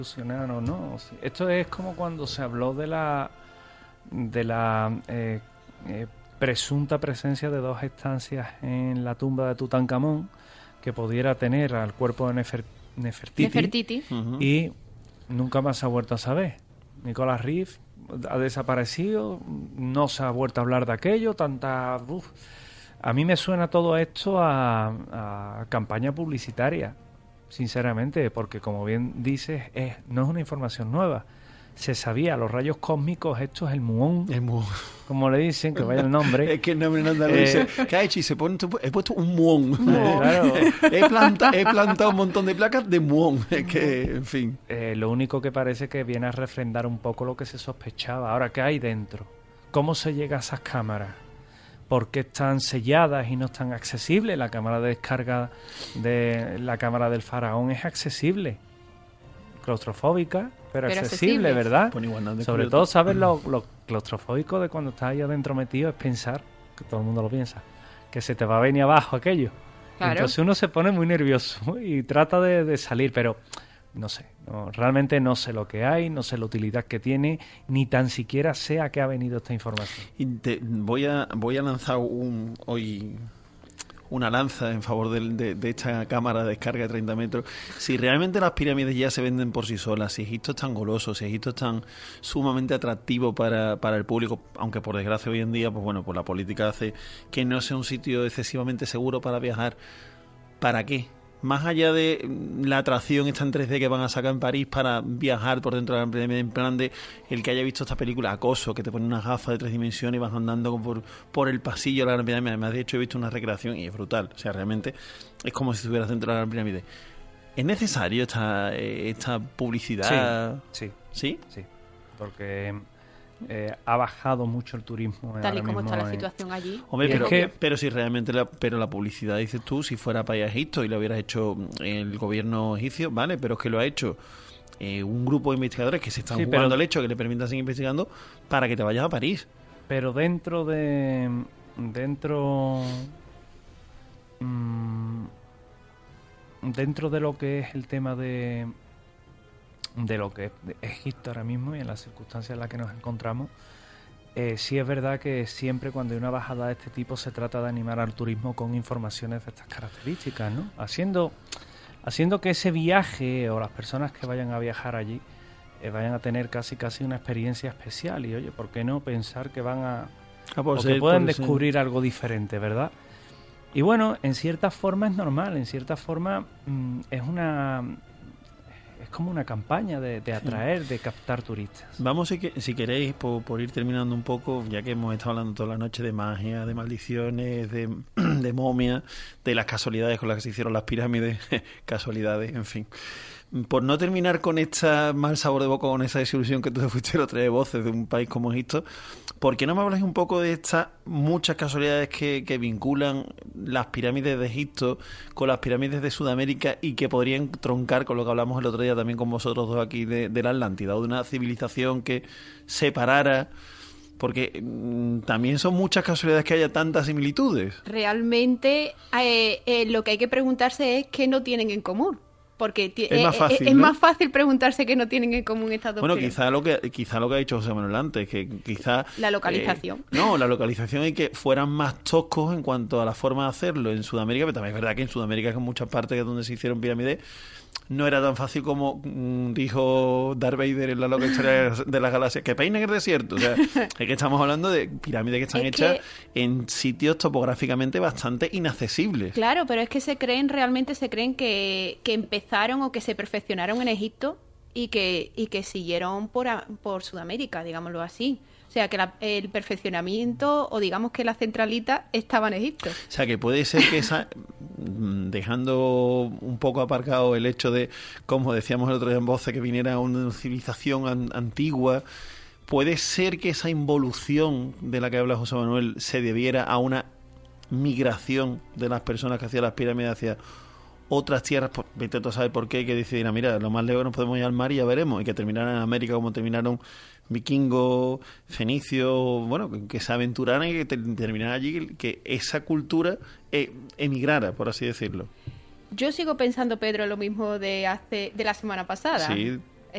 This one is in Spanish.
o no. Esto es como cuando se habló de la presunta presencia de 2 estancias en la tumba de Tutankamón que pudiera tener al cuerpo de Nefertiti. Uh-huh. Y nunca más se ha vuelto a saber. Nicholas Reeve ha desaparecido, no se ha vuelto a hablar de aquello, A mí me suena todo esto a campaña publicitaria, sinceramente, porque como bien dices, no es una información nueva. Se sabía, los rayos cósmicos, esto es el muón, como le dicen, que vaya el nombre. Es que el nombre no andaluz dice, ¿qué ha hecho? Y he puesto un muón. Claro. He plantado un montón de placas de muón. Es que, en fin. Lo único que parece que viene a refrendar un poco lo que se sospechaba. Ahora, ¿qué hay dentro? ¿Cómo se llega a esas cámaras? ¿Por qué están selladas y no están accesibles? La cámara de descarga de la cámara del faraón es accesible. Claustrofóbica, pero accesible, ¿verdad? Sobre todo, ¿sabes? Lo claustrofóbico de cuando estás ahí adentro metido es pensar, que todo el mundo lo piensa, que se te va a venir abajo aquello. Claro. Entonces uno se pone muy nervioso y trata de salir, pero no sé, realmente no sé lo que hay, no sé la utilidad que tiene, ni tan siquiera sé a qué ha venido esta información. Y voy a lanzar hoy una lanza en favor de esta cámara de descarga de 30 metros. Si realmente las pirámides ya se venden por sí solas, si Egipto es tan goloso, si Egipto es tan sumamente atractivo para el público, aunque por desgracia hoy en día, pues bueno, pues la política hace que no sea un sitio excesivamente seguro para viajar, ¿para qué? Más allá de la atracción esta en 3D que van a sacar en París para viajar por dentro de la pirámide, en plan de el que haya visto esta película Acoso, que te pone unas gafas de 3 dimensiones y vas andando por el pasillo de la Gran Pirámide. Además, de hecho, he visto una recreación y es brutal. O sea, realmente es como si estuvieras dentro de la Gran Pirámide. ¿Es necesario esta publicidad? Sí. ¿Sí? Sí, porque ha bajado mucho el turismo. Tal y como está la situación allí. Hombre, pero si realmente la publicidad, dices tú, si fuera para Egipto y lo hubiera hecho el gobierno egipcio, vale, pero es que lo ha hecho un grupo de investigadores que se están jugando el hecho que le permitan seguir investigando para que te vayas a París. Pero dentro de lo que es el tema de lo que es Egipto ahora mismo y en las circunstancias en las que nos encontramos, sí es verdad que siempre cuando hay una bajada de este tipo se trata de animar al turismo con informaciones de estas características, ¿no? Haciendo que ese viaje o las personas que vayan a viajar allí vayan a tener casi una experiencia especial y, oye, ¿por qué no pensar que van que pueden descubrir algo diferente, ¿verdad? Y bueno, en cierta forma es normal, en cierta forma es como una campaña de atraer, de captar turistas. Vamos, si queréis, por ir terminando un poco, ya que hemos estado hablando toda la noche de magia, de maldiciones, de momias, de las casualidades con las que se hicieron las pirámides, casualidades, en fin. Por no terminar con este mal sabor de boca, con esa desilusión que tú te fuiste el otro día de Voces de un país como Egipto, ¿por qué no me habláis un poco de estas muchas casualidades que vinculan las pirámides de Egipto con las pirámides de Sudamérica y que podrían troncar con lo que hablamos el otro día también con vosotros dos aquí de la Atlántida, o de una civilización que separara? Porque también son muchas casualidades que haya tantas similitudes. Realmente lo que hay que preguntarse es qué no tienen en común. Porque es más fácil preguntarse qué no tienen en común estas dos. Bueno, quizá lo que ha dicho José Manuel antes, que quizá la localización. La localización y que fueran más toscos en cuanto a la forma de hacerlo en Sudamérica, pero también es verdad que en Sudamérica, que en muchas partes donde se hicieron pirámides, no era tan fácil como dijo Darth Vader en la loca historia de las galaxias, que peinen el desierto. O sea, es que estamos hablando de pirámides que están hechas en sitios topográficamente bastante inaccesibles. Claro, pero es que realmente se creen que empezaron o que se perfeccionaron en Egipto y que siguieron por Sudamérica, digámoslo así. O sea, que el perfeccionamiento, o digamos que la centralita, estaba en Egipto. O sea, que puede ser que dejando un poco aparcado el hecho de, como decíamos el otro día en Voces, que viniera una civilización antigua, puede ser que esa involución de la que habla José Manuel se debiera a una migración de las personas que hacían las pirámides hacia otras tierras, vete tú a saber por qué, que decidieran, mira, lo más lejos nos podemos ir al mar y ya veremos, y que terminaran en América como terminaron vikingos, fenicios, bueno, que se aventuraran y que terminaran allí, que esa cultura emigrara, por así decirlo. Yo sigo pensando, Pedro, lo mismo de la semana pasada. Sí,